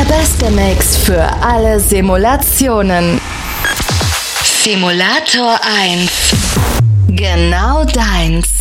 beste Mix für alle Simulationen. Simulator 1. Genau deins.